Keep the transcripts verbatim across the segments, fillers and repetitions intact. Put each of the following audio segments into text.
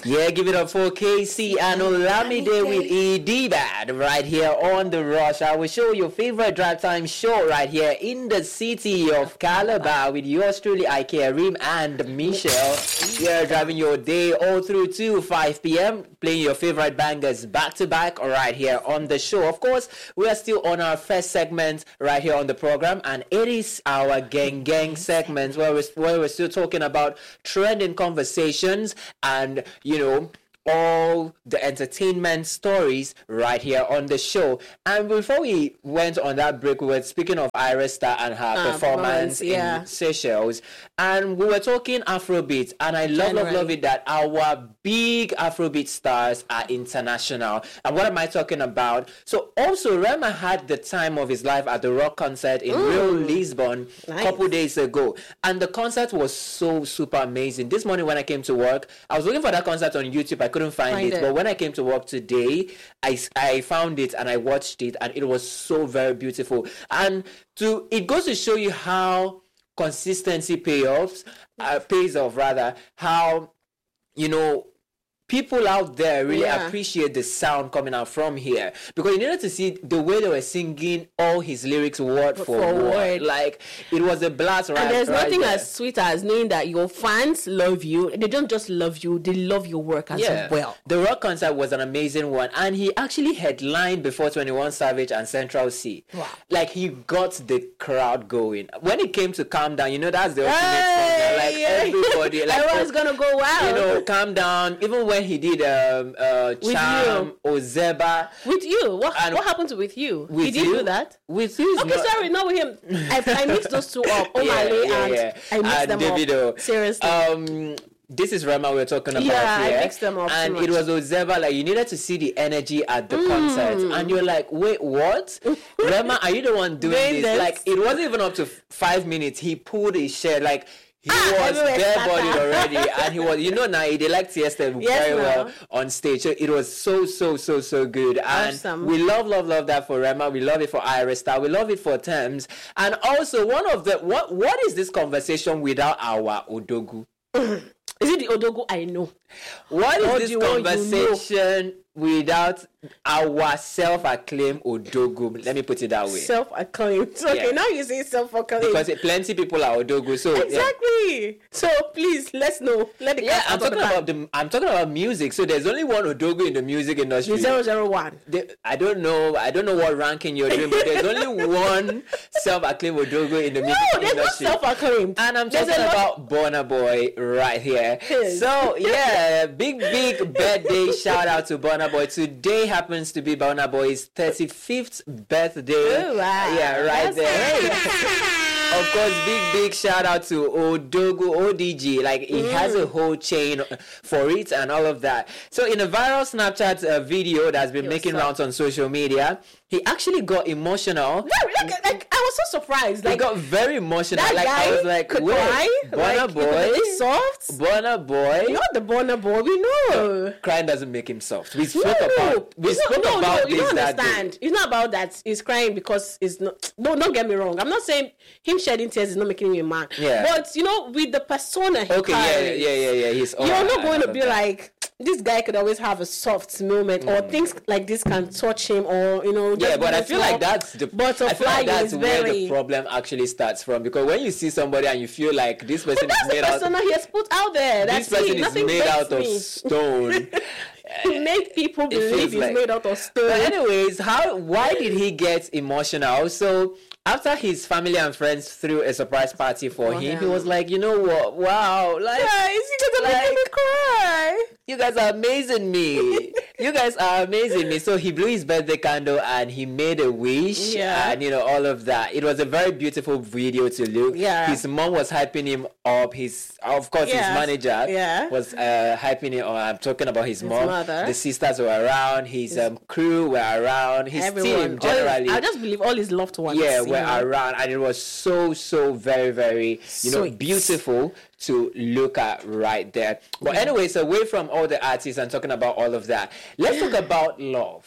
Yeah, give it up for K C and Olamide with Idibad right here on The Rush. I will show your favorite drive time show right here in the city of Calabar with yours truly, Ike Arim and Michelle. You're driving your day all through to five p.m. playing your favorite bangers back to back right here on the show. Of course, we are still on our first segment right here on the program, and it is our Gang Gang segment where we're, where we're still talking about trending conversations and, you know, all the entertainment stories right here on the show. And before we went on that break, we were speaking of Iris Star and her uh, performance yeah. in Seychelles, and we were talking Afrobeat, and I love, Generally. love, love it that our big Afrobeat stars are international. And what am I talking about? So also, Rema had the time of his life at the rock concert in Ooh. Real Lisbon a nice. couple days ago, and the concert was so super amazing. This morning when I came to work, I was looking for that concert on YouTube. I couldn't find, find it. it, but when I came to work today, I, I found it and I watched it, and it was so very beautiful. And to it goes to show you how consistency payoffs uh, pays off, rather, how, you know, people out there really yeah. appreciate the sound coming out from here, because you needed to see the way they were singing all his lyrics word for, for word. word. Like, it was a blast, right? And there's right nothing there. as sweet as knowing that your fans love you. They don't just love you, they love your work as yeah. well. The rock concert was an amazing one, and he actually headlined before twenty-one Savage and Central C. Wow. Like, he got the crowd going. When it came to Calm Down, you know, that's the ultimate hey, song. Like, yeah. everybody, like, everyone's gonna go wild. You know, Calm Down. Even when he did um uh Charm, Ozeba. With you. What what happened to With You? With he did you? do that? With you? Okay, not... sorry, not with him. I, I mixed those two up. Omale yeah, yeah, and yeah. I mixed and them Davido. up. Seriously. Um This is Rema we're talking about yeah, here. I mixed them up. And it was Ozeba, like, you needed to see the energy at the mm. concert. And you're like, wait, what? Rema, are you the one doing this? this? Like, it wasn't even up to f- five minutes. He pulled his shirt, like, he ah, was bare-bodied already, and he was, you know, now they like Tiesta yes, very no. well on stage. So it was so, so, so, so good, and awesome. we love, love, love that for Rema. We love it for Iris Star. We love it for Thames, and also one of the what what is this conversation without our Odogu? Is it the Odogu I know? What is or this conversation you know? without our self-acclaimed Odogu? Let me put it that way. Self-acclaimed. Okay, yeah. Now you say self-acclaimed. Because it, plenty people are Odogu. So exactly. Yeah. So please, let's know. Let the yeah, I'm talking the about the. I'm talking about music. So there's only one Odogu in the music industry. The zero zero one. The, I don't know. I don't know what ranking you're doing, but there's only one self-acclaimed Odogu in the music no, industry. No, there's self-acclaimed. And I'm talking about Burna Boy right here. So yeah, big big birthday shout out to Burna Boy. Today happens to be Burna Boy's thirty-fifth birthday. Ooh, wow. Yeah, right That's there. Hey. Of course, big, big shout out to Odogu, O D G. Like, he mm. has a whole chain for it and all of that. So, in a viral Snapchat uh, video that's been You're making so- rounds on social media, he actually got emotional. Yeah, like, like, I was so surprised. Like, he got very emotional. That Like, guy I was like, could wait, cry? Burna like, Boy? Soft? Burna Boy? Not the Burna Boy, we know. Crying doesn't make him soft. We no, spoke about, we spoke no, about no, this you don't that understand. day. It's not about that he's crying because it's not. No, don't get me wrong. I'm not saying him shedding tears is not making him a man. Yeah. But, you know, with the persona he okay, carries, yeah, yeah, yeah, yeah. He's you're not going to be that. like, this guy could always have a soft moment, mm. or things like this can touch him, or, you know. Yeah, but I feel like that's the butterfly I feel like that's where very... the problem actually starts from, because when you see somebody and you feel like this person but is made out, that's the persona he has put out there. That's this person me. is Nothing made out me. of stone. To make people believe he's like... made out of stone. But anyways, how? Why did he get emotional? So after his family and friends threw a surprise party for oh, him, yeah. he was like, you know what? Wow, like, guys, you guys are making me cry. You guys are amazing me. You guys are amazing me. So he blew his birthday candle and he made a wish, yeah. and you know, all of that. It was a very beautiful video to look. Yeah. His mom was hyping him up. His, of course, yes. his manager yeah. was uh, hyping him up. I'm talking about his, his mom. Mother. The sisters were around. His um, crew were around. His Everyone. team generally. His, I just believe all his loved ones. Yeah, were know. around, and it was so, so very, very, you know, Sweet. beautiful to look at right there. But yeah. anyways, away from all the artists and talking about all of that, let's talk about love.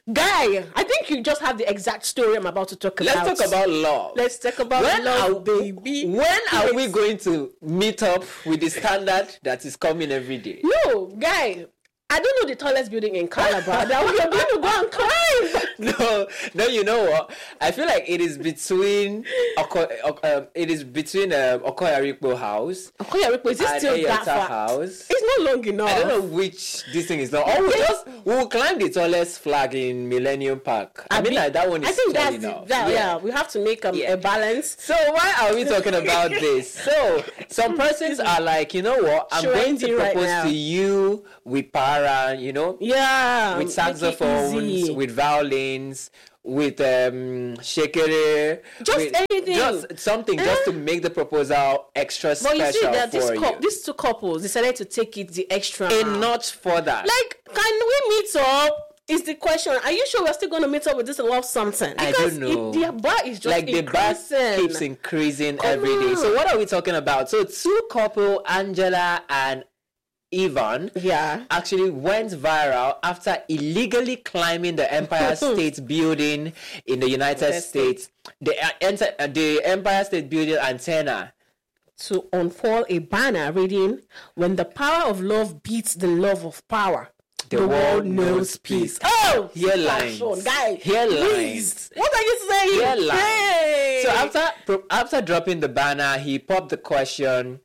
Guy, I think you just have the exact story I'm about to talk about. Let's talk about love. Let's talk about when love, are, baby. When are we going to meet up with the standard that is coming every day? No, guy. I don't know the tallest building in Calabar that we are going to go and climb. No, no, you know what? I feel like it is between Oko, um, it is between um, Okoyarikpo House. Okoyarikpo, is it and still that Eyota far? House. It's not long enough. I don't know which this thing is not. Or we just we'll climb the tallest flag in Millennium Park. I, I mean, like that one is I think tall that's enough. that. Yeah. Yeah. yeah, we have to make um, Yeah. a balance. So why are we talking about this? So some persons are like, you know what? I'm going to Trendy right propose now. to you with para, you know, Yeah, with make it saxophones, easy. with violins, with um shekere, Just with anything. just something, just to make the proposal extra But special you see that this for cou- you. these two couples decided to take it the extra. A mile. notch further. Like, can we meet up? Is the question. Are you sure we're still going to meet up with this love something? I Because don't know. It, their bar is just like the bar increasing. keeps increasing Come every day. So on. what are we talking about? So two couple, Angela and Ivan, Yeah. actually went viral after illegally climbing the Empire State Building in the United United States. The, uh, enter, uh, the Empire State Building antenna. To unfurl a banner reading, "When the power of love beats the love of power, the, world knows peace." Oh, Hairlines. fashion, guy. Hairlines. Please. What are you saying? Hairlines. Hey. So after pro- after dropping the banner, he popped the question.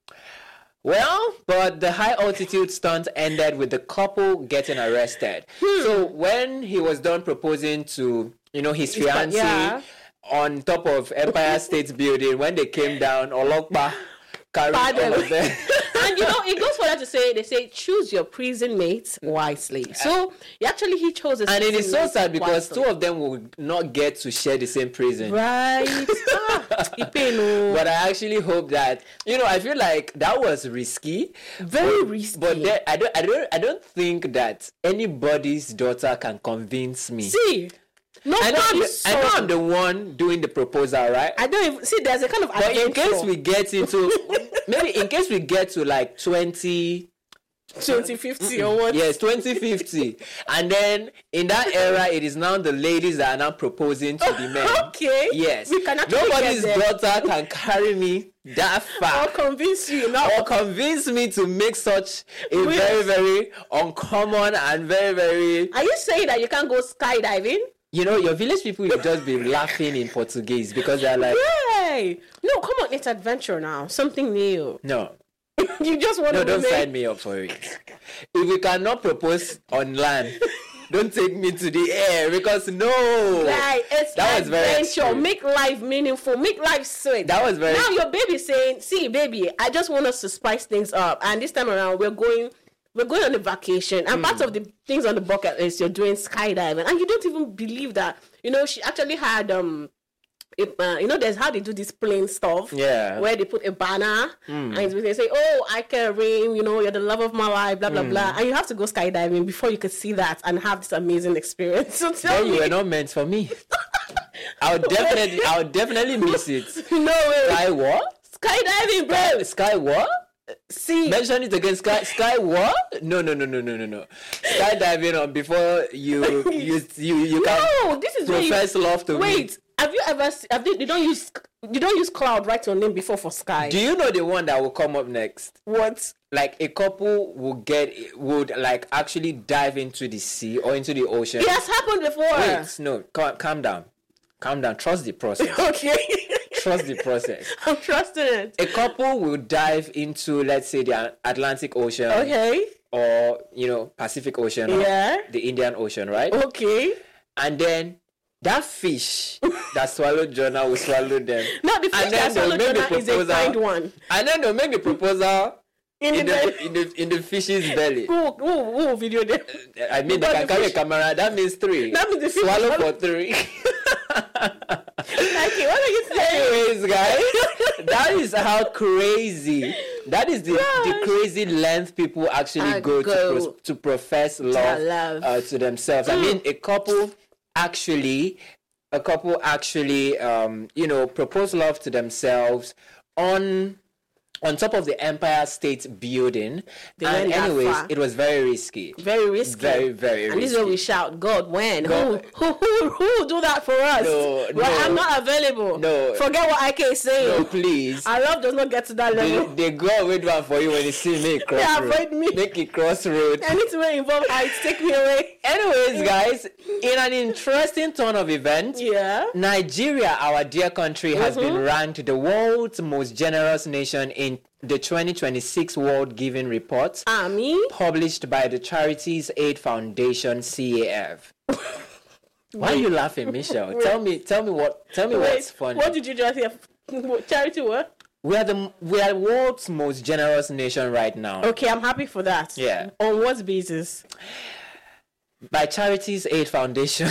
Well, but the high altitude stunt ended with the couple getting arrested. Hmm. So when he was done proposing to, you know, his fiancée yeah. on top of Empire State Building, when they came down, Olokpa carried all of them. And you know, it goes further to say, they say, choose your prison mates wisely. So, he actually, he chose a And it is prison so mate sad because wisely. two of them will not get to share the same prison. Right. ah, Ipe no. But I actually hope that, you know, I feel like that was risky. Very but, risky. But there, I don't, I don't, I don't think that anybody's daughter can convince me. See, no, I know, I'm the, so, I know I'm the one doing the proposal, right? I don't even see. There's a kind of But in adventure. case we get into, maybe in case we get to like twenty. twenty fifty or what? Yes, twenty fifty. And then in that era, it is now the ladies that are now proposing to the men. Okay. Yes. We can actually Nobody's get there. daughter can carry me that Or far. convince you now. Or convince me to make such a Wait. very, very uncommon and very, very... Are you saying that you can't go skydiving? You know, your village people will just be laughing in Portuguese because they're like, Yay! No, come on, it's adventure now. Something new. no, You just want no, to don't make... sign me up for it. If we cannot propose on land, don't take me to the air because no. Like, it's That was very adventure. extreme. Make life meaningful. Make life sweet. That was very... Now your baby saying, see, baby, I just want us to spice things up. And this time around, we're going... We're going on a vacation, and Mm. part of the things on the bucket list, you're doing skydiving, and you don't even believe that. You know, she actually had um, it, uh, you know, there's how they do this plane stuff. Yeah. Where they put a banner, Mm. and they say, "Oh, I can ring. You know, you're the love of my life." Blah blah Mm. blah. And you have to go skydiving before you could see that and have this amazing experience. So tell Then me, you were not meant for me. I would definitely, I would definitely miss it. no way. Sky what? Skydiving, bro. Sky, sky what? See, Mention it again. Sky, sky what? No, no, no, no, no, no, no. Skydiving on before you, you, you, you can no, this is where you profess love to me. wait. Have you ever? se- Have you? You don't use. You don't use cloud. Write your name before for sky. Do you know the one that will come up next? What? Like a couple will get would like actually dive into the sea or into the ocean. It has happened before. Wait, no, calm, calm down, calm down. Trust the process. Okay. Trust the process. I'm trusting it. A couple will dive into, let's say, the Atlantic Ocean, Okay. or you know, Pacific Ocean, or Yeah. the Indian Ocean, right? Okay. And then that fish that swallowed Jonah will swallow them. Now the fish And then that they'll swallowed make the Jonah is a proposal. kind one. And then they'll make the proposal In, in the, the in the in the fish's belly. who, who, who video them? I mean, they But can the carry a fish- camera. That means three. That means the fish swallow swallow- for three. Okay, what are you saying? Anyways, guys, that is how crazy. That is the, the Gosh. crazy length people actually I go, go to pros- to profess love, love. Uh, to themselves. I mean, a couple actually, a couple actually, um, you know, propose love to themselves on on top of the Empire State Building. They And went that anyways, far. it was very risky. Very risky. Very, very And this is risky. where we shout, God, when? God. Who, who, who, who will do that for us? No, Well, no. I'm not available. No. Forget what I can say. No, please. Our love does not get to that They, level. they go away one for you when you see me cross They road. avoid me. Make it cross road. Anything will involve heights, take me away. Anyways, guys, in an interesting turn of events, Yeah. Nigeria, our dear country, has been Mm-hmm. ranked the world's most generous nation in the twenty twenty-six World Giving Report, Army. published by the Charities Aid Foundation (C A F). Why are you laughing, Michelle? Tell me, tell me what, tell me what's funny. What did you just hear? Charity what? We are the we are the world's most generous nation right now. Okay, I'm happy for that. Yeah. On what basis? By Charities Aid Foundation.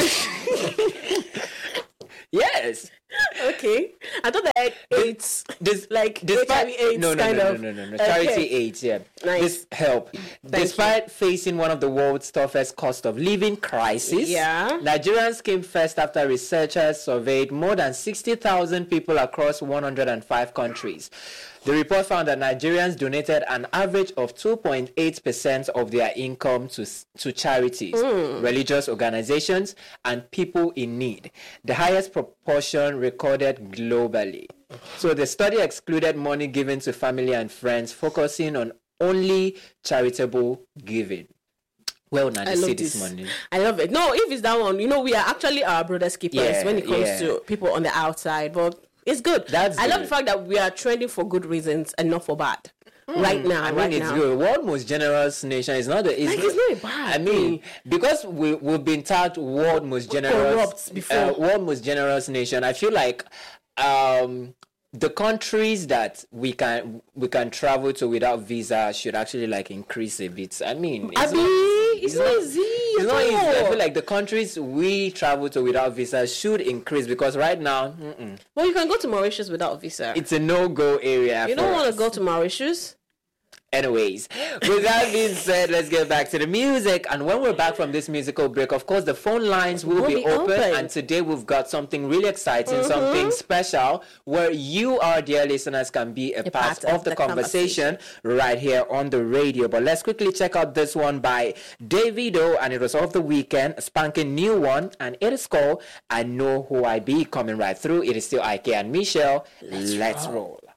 Yes. Okay. I thought that AIDS, This like despite, H I V AIDS no, no, kind no, of. no, no, no, no. Okay. Charity AIDS, yeah. Nice. This help. Despite facing one of the world's toughest cost of living crisis, Yeah. Nigerians came first after researchers surveyed more than sixty thousand people across one hundred five countries. The report found that Nigerians donated an average of two point eight percent of their income to, to charities, religious organizations, and people in need, the highest proportion recorded globally. So the study excluded money given to family and friends, focusing on only charitable giving. Well, now I they love see this. this money. I love it. No, if it's that one, you know, we are actually our brother's keepers Yeah, when it comes yeah. to people on the outside. But it's good. That's I love good. the fact that we are trending for good reasons and not for bad. Right now, I mean, right it's now. good. World most generous nation is not. A, it's, Like, not, it's not a bad I mean, thing. because we we've been tagged world most generous, Corrupt before. uh, world most generous nation. I feel like um, the countries that we can we can travel to without visa should actually like increase a bit. I mean, it's Abi, not, it's not easy. it's at not easy. I all. feel like the countries we travel to without visa should increase because right now mm-mm, Well, you can go to Mauritius without a visa. it's a no-go area. You for don't want us. to go to Mauritius? Anyways, with that being said, let's get back to the music. And when we're back from this musical break, of course, the phone lines will, Will be, be open. open. And today we've got something really exciting, something special, where you, our dear listeners, can be a, part, part of, of the, the conversation, right here on the radio. But let's quickly check out this one by Davido, and it was off the weekend, a spanking new one, and it is called I Know Who I Be, coming right through. It is still Ike and Michelle. Let's, roll.